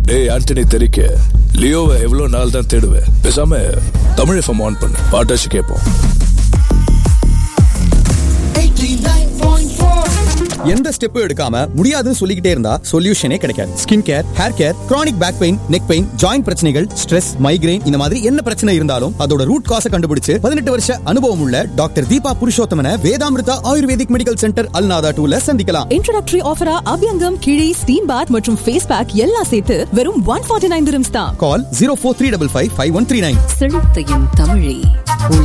டேய் ஆண்டனி தெரிக்க லியோவை எவ்வளவு நாள் தான் தேடுவேன். பேசாம தமிழ் எஃப்எம் ஆன் பண்ணு, பாட்டாச்சு கேட்போம். எந்த ஸ்டெப்பும் எடுக்காம முடியாதுன்னு சொல்லிக்கிட்டே இருந்தா சொல்யூஷனே கிடைக்காது. Skin care, hair care, chronic back pain, neck pain, joint பிரச்சனைகள், ஸ்ட்ரெஸ், மைக்ரைன், இந்த மாதிரி என்ன பிரச்சனை இருந்தாலும் அதோட ரூட் காசை கண்டுபிடிச்சு 18 வருஷ அனுபவம் உள்ள doctor Deepa புருஷோத்தமனை Vedamrutha ayurvedic medical centre Al Nahda 2ல சந்திக்கலாம். இன்ட்ரோடக்டரி ஆஃபரா அபியங்கம், கிழி, ஸ்டீம் பாத் மற்றும் ஃபேஸ் பேக் எல்லாம் சேர்த்து வெறும் 149 dirhams தான். கால் 0435555139. செழித்தையும் தமிழே